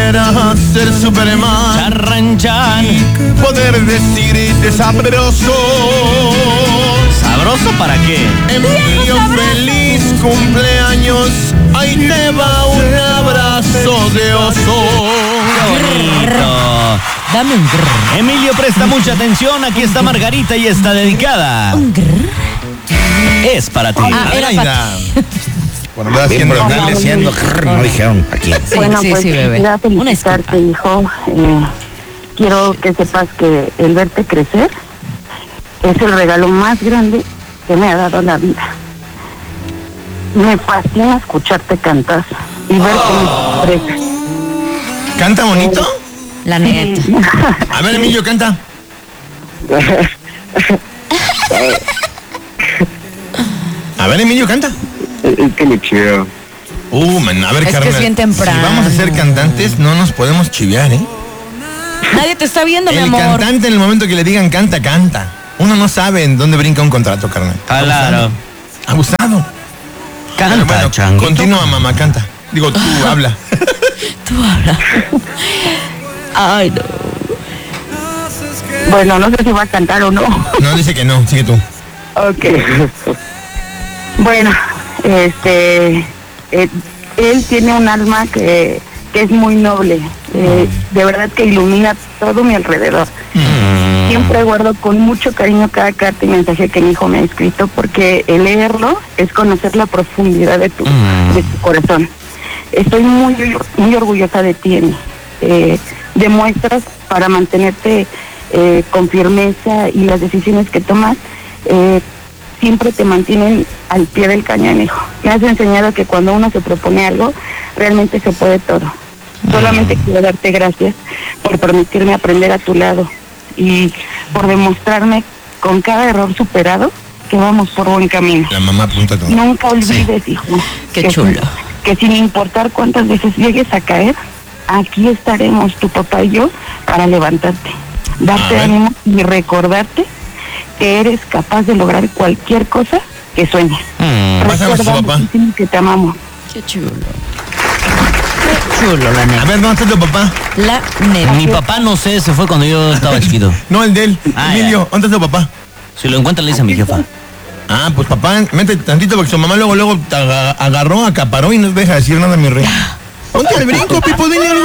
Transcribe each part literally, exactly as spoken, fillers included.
quisiera ser Superman. Charran, chan. Poder decirte sabroso. ¿Sabroso para qué? Emilio, feliz cumpleaños. Ahí te va un abrazo de oso. ¡Qué bonito! Dame un grrr. Emilio, presta mucha atención. Aquí está Margarita y está dedicada. Un grrr. Es para ti. Ah, era para Bueno, andar Bien, haciendo... por andarle haciendo, no dijeron aquí. Sí, bueno, sí, pues sí, bebé. quisiera Una felicitarte, disculpa. hijo. Eh, quiero que sepas que el verte crecer es el regalo más grande que me ha dado la vida. Me fascina escucharte cantar y ver cómo te expresas. ¿Canta bonito? La neta. A ver, Emilio, canta. A ver, Emilio, canta. Es que me chido. Uh, man, a ver, Es que carnal, es bien temprano. si vamos a ser cantantes, no nos podemos chivear, ¿eh? Nadie te está viendo, mi El amor. cantante, en el momento que le digan canta, canta. Uno no sabe en dónde brinca un contrato, carnal. Claro. Abusado. Pero Canta, bueno, changuito. continúa, mamá, canta. Digo, tú habla. Tú habla. Ay, no. Bueno, no sé si va a cantar o no. No, dice que no, sigue tú. Ok. Bueno, este, eh, él tiene un alma que, que es muy noble. Eh, de verdad que ilumina todo mi alrededor. Siempre guardo con mucho cariño cada carta y mensaje que mi hijo me ha escrito, porque el leerlo es conocer la profundidad de tu, de tu corazón. Estoy muy, muy orgullosa de ti, Emi. Eh, demuestras para mantenerte eh, con firmeza, y las decisiones que tomas eh, siempre te mantienen al pie del cañón, hijo. Me has enseñado que cuando uno se propone algo, realmente se puede todo. Solamente quiero darte gracias por permitirme aprender a tu lado y por demostrarme con cada error superado que vamos por buen camino. La mamá apunta todo. Nunca olvides, hijo. Qué que chulo. Que sin importar cuántas veces llegues a caer, aquí estaremos tu papá y yo para levantarte, A darte ver. ánimo y recordarte que eres capaz de lograr cualquier cosa que sueñes. Mm. Pásame a su Recuerda papá. muchísimo que te amamos. Qué chulo. Qué chulo, la A neta. ver, ¿dónde está tu papá? La neta. Mi papá, no sé, se fue cuando yo estaba chiquito. No, el de él. Ah, Emilio, ¿dónde está tu papá? Si lo encuentra, le dice a mi jefa. Ah, pues papá, mete tantito porque su mamá luego, luego te aga- agarró, acaparó y no deja decir nada, mi rey. Ponte al brinco, Pipo, dile algo.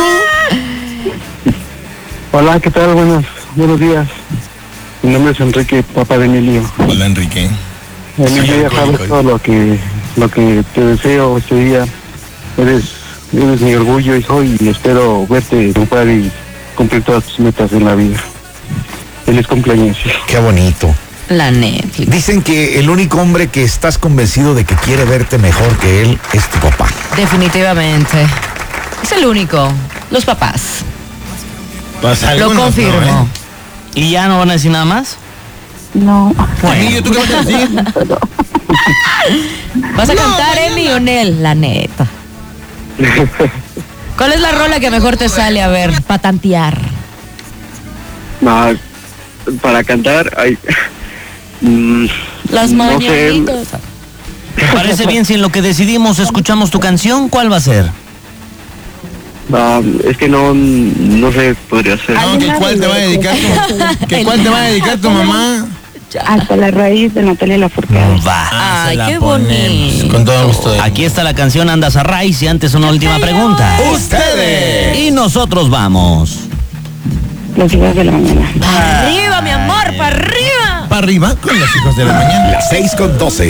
Hola, ¿qué tal? Buenos, buenos días. Mi nombre es Enrique, papá de Emilio. Hola, Enrique. Emilio, ya sabes todo lo que, lo que te deseo este día. Eres, eres mi orgullo, hijo, y espero verte triunfar y cumplir todas tus metas en la vida. Feliz cumpleaños, hijo. Qué bonito. La neta. Dicen que el único hombre que estás convencido de que quiere verte mejor que él es tu papá. Definitivamente. Es el único. Los papás. Pues Lo algunos, confirmo. no, ¿eh? ¿Y ya no van a decir nada más? No. Emilio, ¿tú qué vas a decir? ¿Vas a cantar, Emi o Nel? La neta. ¿Cuál es la rola que mejor te sale? A ver, pa' tantear. No, para cantar, ay, mm, Las no sé, mañanitas. ¿Te parece bien si en lo que decidimos escuchamos tu canción? ¿Cuál va a ser? no, es que no, no sé, podría ser. No, que cuál te va a dedicar tu, que cuál te va a dedicar tu mamá. Hasta la raíz de Natalia Lafourcade. Va. Ah, Ay, se la qué ponemos. bonito. Con todo gusto. de- Aquí está la canción Andas a Raíz y antes una última pregunta. ¡Ustedes! Y nosotros vamos. Los hijos de la mañana. ¡Para arriba, mi amor! ¡Para arriba! Para arriba con los hijos de la mañana. Las seis con doce.